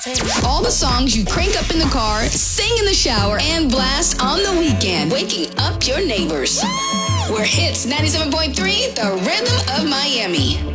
All the songs you crank up in the car, sing in the shower, and blast on the weekend, waking up your neighbors. We're Hits 97.3, the rhythm of Miami.